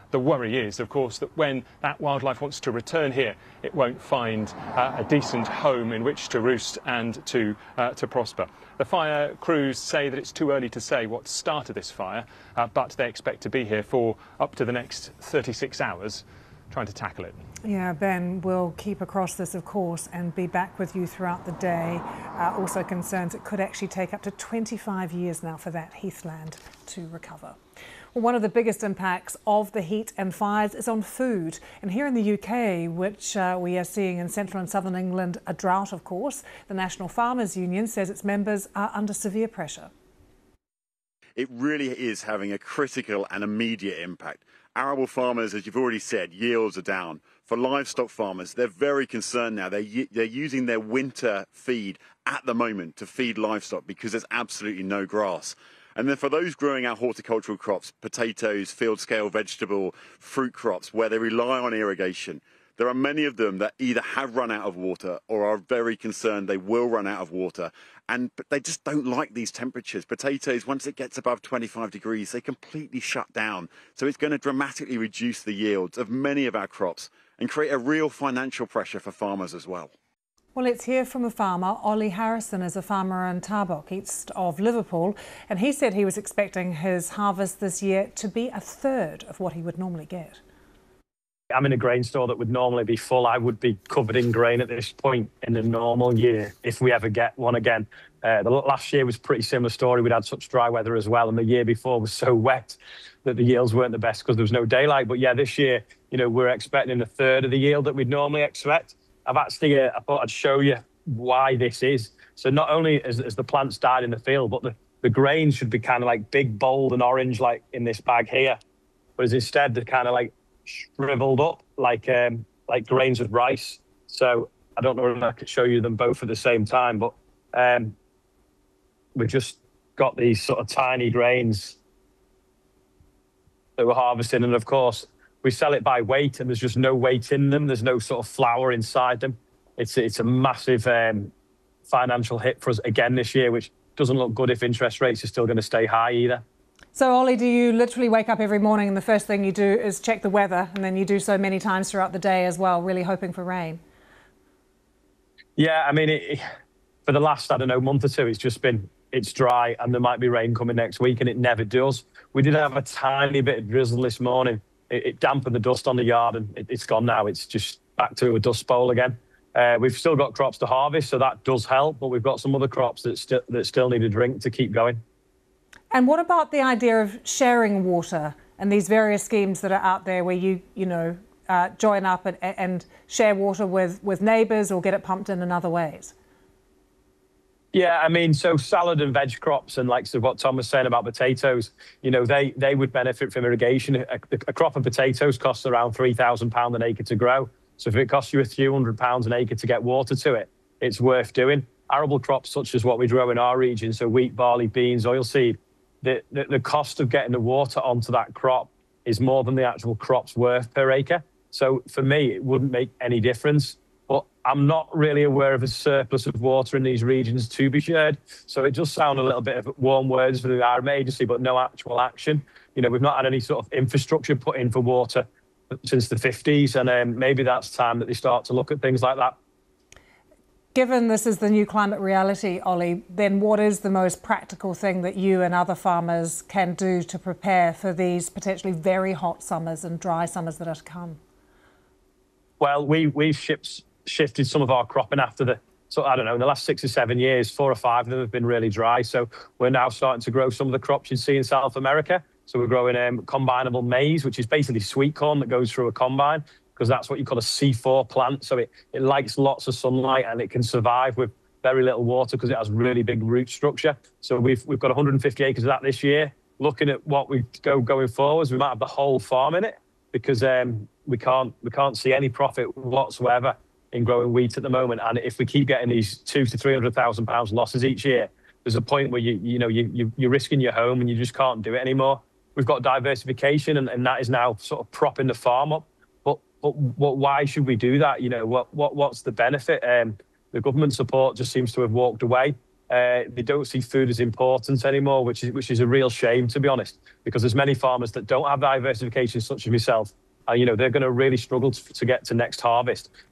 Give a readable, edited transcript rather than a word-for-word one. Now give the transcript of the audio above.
The worry is, of course, that when that wildlife wants to return here, it won't find a decent home in which to roost and to prosper. The fire crews say that it's too early to say what started this fire, but they expect to be here for up to the next 36 hours trying to tackle it. Yeah, Ben, we'll keep across this, of course, and be back with you throughout the day. Also concerns it could actually take up to 25 years now for that heathland to recover. Well, one of the biggest impacts of the heat and fires is on food. And here in the UK, which we are seeing in central and southern England, a drought, of course, the National Farmers Union says its members are under severe pressure. It really is having a critical and immediate impact. Arable farmers, as you've already said, yields are down. For livestock farmers, they're very concerned now. They're using their winter feed at the moment to feed livestock because there's absolutely no grass. And then for those growing our horticultural crops, potatoes, field-scale vegetable, fruit crops, where they rely on irrigation, there are many of them that either have run out of water or are very concerned they will run out of water. But they just don't like these temperatures. Potatoes, once it gets above 25 degrees, they completely shut down. So it's going to dramatically reduce the yields of many of our crops and create a real financial pressure for farmers as well. Well, let's hear from a farmer. Ollie Harrison is a farmer in Tarbock, east of Liverpool, and he said he was expecting his harvest this year to be a third of what he would normally get. I'm in a grain store that would normally be full. I would be covered in grain at this point in a normal year if we ever get one again. The last year was a pretty similar story. We'd had such dry weather as well, and the year before was so wet that the yields weren't the best because there was no daylight. But yeah, this year, we're expecting a third of the yield that we'd normally expect. I've actually, I thought I'd show you why this is. So not only as the plants died in the field, but the grains should be kind of like big, bold and orange like in this bag here. Whereas instead they're kind of like shriveled up like grains of rice. So I don't know if I could show you them both at the same time, but we've just got these sort of tiny grains that we're harvesting. And of course, we sell it by weight and there's just no weight in them. There's no sort of flour inside them. It's a massive financial hit for us again this year, which doesn't look good if interest rates are still going to stay high either. So, Ollie, do you literally wake up every morning and the first thing you do is check the weather, and then you do so many times throughout the day as well, really hoping for rain? Yeah, I mean, for the last, month or two, it's dry and there might be rain coming next week, and it never does. We did have a tiny bit of drizzle this morning. It dampened the dust on the yard and it's gone now. It's just back to a dust bowl again. We've still got crops to harvest, so that does help, but we've got some other crops that still need a drink to keep going. And what about the idea of sharing water and these various schemes that are out there where you join up and share water with neighbours or get it pumped in other ways? Yeah, I mean, so salad and veg crops and so what Tom was saying about potatoes, they would benefit from irrigation. A crop of potatoes costs around £3,000 an acre to grow. So if it costs you a few £100 an acre to get water to it, it's worth doing. Arable crops such as what we grow in our region, so wheat, barley, beans, oilseed, the cost of getting the water onto that crop is more than the actual crop's worth per acre. So for me, it wouldn't make any difference. But I'm not really aware of a surplus of water in these regions to be shared. So it does sound a little bit of warm words for the Environment Agency, but no actual action. We've not had any sort of infrastructure put in for water since the 50s. And maybe that's time that they start to look at things like that. Given this is the new climate reality, Ollie, then what is the most practical thing that you and other farmers can do to prepare for these potentially very hot summers and dry summers that are to come? Well, we've shifted some of our cropping after in the last 6 or 7 years, 4 or 5 of them have been really dry. So we're now starting to grow some of the crops you see in South America. So we're growing combinable maize, which is basically sweet corn that goes through a combine, because that's what you call a C4 plant. So it likes lots of sunlight and it can survive with very little water because it has really big root structure. So we've got 150 acres of that this year. Looking at what we going forwards, we might have the whole farm in it because we can't see any profit whatsoever in growing wheat at the moment. And if we keep getting these £200,000 to £300,000 losses each year, there's a point where you're risking your home and you just can't do it anymore. We've got diversification and that is now sort of propping the farm up. But why should we do that? What's the benefit? The government support just seems to have walked away. They don't see food as important anymore, which is a real shame, to be honest, because there's many farmers that don't have diversification, such as myself. They're going to really struggle to get to next harvest